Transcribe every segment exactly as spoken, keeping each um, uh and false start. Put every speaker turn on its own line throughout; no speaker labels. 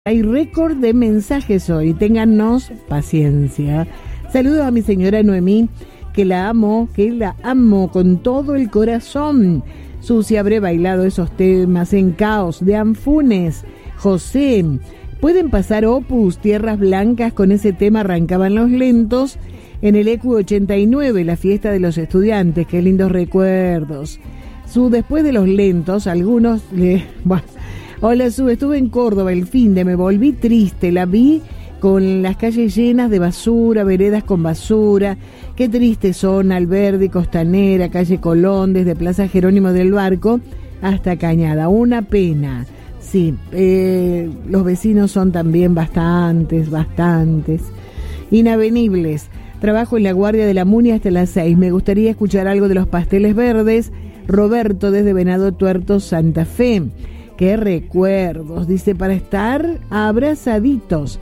Hay récord de mensajes hoy, téngannos paciencia. Saludos a mi señora Noemí, que la amo, que la amo con todo el corazón. Susi, habré bailado esos temas en Caos de Anfunes. José, pueden pasar Opus, Tierras Blancas, con ese tema arrancaban los lentos en el E Q ochenta y nueve, la fiesta de los estudiantes, qué lindos recuerdos. Su, después de los lentos, algunos le... Bueno, hola, Su, estuve en Córdoba el fin de, me volví triste, la vi con las calles llenas de basura, veredas con basura, qué triste son Alberdi, Costanera, calle Colón, desde Plaza Jerónimo del Barco hasta Cañada, una pena. Sí, eh, los vecinos son también bastantes, bastantes, inavenibles. Trabajo en la guardia de la Muni hasta las seis, me gustaría escuchar algo de los Pasteles Verdes. Roberto, desde Venado Tuerto, Santa Fe. Qué recuerdos, dice, para estar abrazaditos.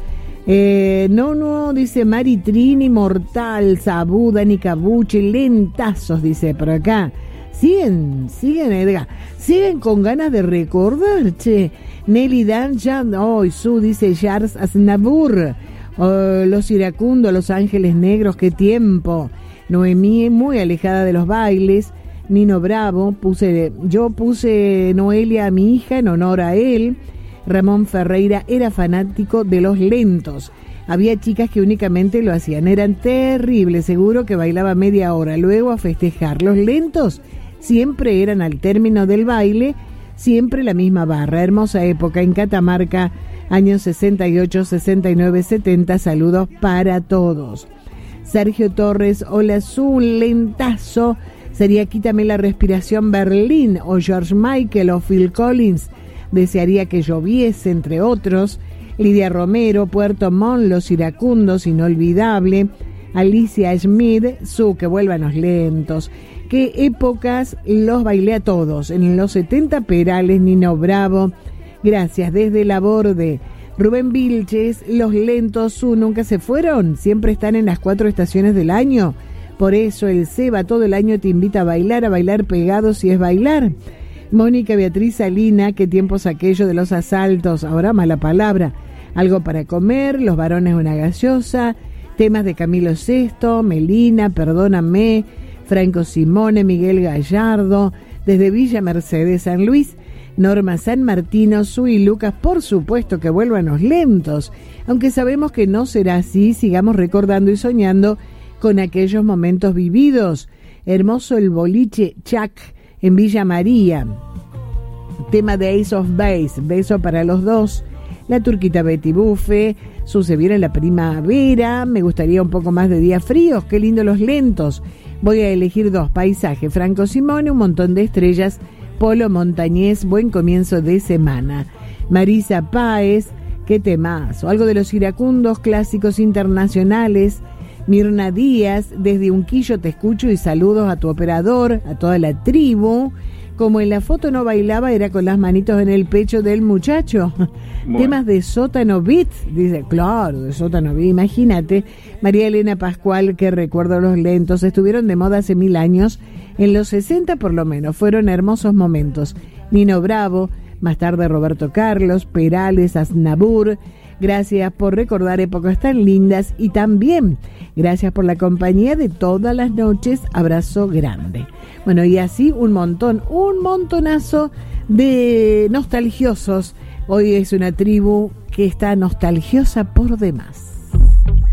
Eh, no, no, dice Mari Trini, Mortal, Sabú, Dani Cabuche, lentazos, dice por acá. Siguen, siguen, Edgar, siguen con ganas de recordar, che. Nelly Dan, ya, hoy oh, Su, dice Charles Aznavour. Oh, los iracundos, Los Ángeles Negros, qué tiempo. Noemí, muy alejada de los bailes. Nino Bravo, puse, yo puse Noelia a mi hija en honor a él. Ramón Ferreira era fanático de los lentos. Había chicas que únicamente lo hacían, eran terribles, seguro que bailaba media hora, luego a festejar. Los lentos siempre eran al término del baile, siempre la misma barra. Hermosa época en Catamarca, años sesenta y ocho, sesenta y nueve, setenta, saludos para todos. Sergio Torres, hola Su, lentazo. Sería Quítame la Respiración, Berlín, o George Michael, o Phil Collins. Desearía que lloviese, entre otros. Lidia Romero, Puerto Montt, Los Iracundos, inolvidable. Alicia Schmid, Su, que vuelvan los lentos. Qué épocas, los bailé a todos. En los setenta, Perales, Nino Bravo. Gracias, desde La Borde. Rubén Vilches, los lentos, Su, nunca se fueron. Siempre están en las cuatro estaciones del año. Por eso el Seba todo el año te invita a bailar, a bailar pegado si es bailar. Mónica Beatriz Salina, qué tiempos aquello de los asaltos, ahora mala palabra. Algo para comer, Los Varones una gaseosa, temas de Camilo Sesto, Melina, Perdóname, Franco Simone, Miguel Gallardo, desde Villa Mercedes, San Luis, Norma San Martino, Su y Lucas, por supuesto que vuelvan los lentos. Aunque sabemos que no será así, sigamos recordando y soñando con aquellos momentos vividos. Hermoso el boliche Chac en Villa María. Tema de Ace of Base, beso para los dos. La turquita Betty Buffet, Su, se viene la primavera, me gustaría un poco más de días fríos, qué lindo los lentos. Voy a elegir dos, Paisaje, Franco Simone, Un montón de estrellas, Polo Montañés, buen comienzo de semana. Marisa Páez, qué temazo. Algo de Los Iracundos, clásicos internacionales. Mirna Díaz, desde Unquillo te escucho y saludos a tu operador, a toda la tribu. Como en la foto no bailaba, era con las manitos en el pecho del muchacho. Bueno. Temas de Sótano Beat, dice, claro, de Sótano Beat, imagínate. María Elena Pascual, que recuerdo los lentos, estuvieron de moda hace mil años, en los sesenta por lo menos, fueron hermosos momentos. Nino Bravo, más tarde Roberto Carlos, Perales, Aznavour. Gracias por recordar épocas tan lindas y también gracias por la compañía de todas las noches. Abrazo grande. Bueno, y así un montón, un montonazo de nostalgiosos. Hoy es una tribu que está nostalgiosa por demás.